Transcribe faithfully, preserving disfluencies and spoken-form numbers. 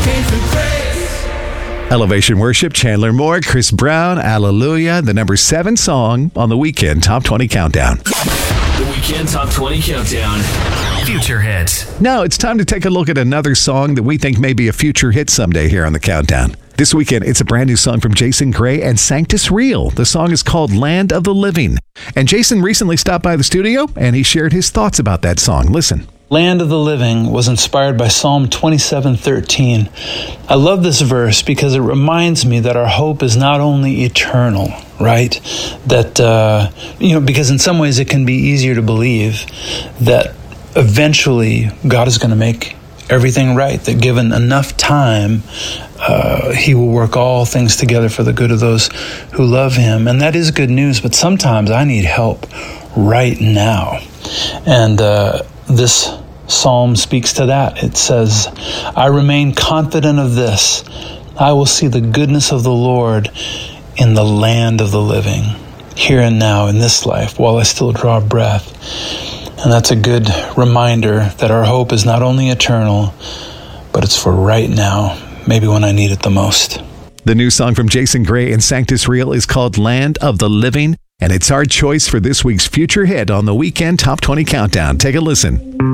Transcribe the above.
Amazing Grace. Elevation Worship, Chandler Moore, Chris Brown, Hallelujah, the number seven song on the Weekend Top twenty Countdown. The Weekend Top twenty Countdown. Future hits. Now it's time to take a look at another song that we think may be a future hit someday here on the Countdown. This weekend, it's a brand new song from Jason Gray and Sanctus Real. The song is called Land of the Living. And Jason recently stopped by the studio and he shared his thoughts about that song. Listen. Land of the Living was inspired by Psalm twenty-seven thirteen. I love this verse because it reminds me that our hope is not only eternal, right? That, uh, you know, because in some ways it can be easier to believe that eventually God is going to make everything right, that given enough time, uh, he will work all things together for the good of those who love him. And that is good news, but sometimes I need help right now. And uh, this psalm speaks to that. It says, I remain confident of this. I will see the goodness of the Lord in the land of the living, here and now in this life, while I still draw breath. And that's a good reminder that our hope is not only eternal, but it's for right now, maybe when I need it the most. The new song from Jason Gray and Sanctus Real is called Land of the Living, and it's our choice for this week's future hit on the Weekend Top twenty Countdown. Take a listen.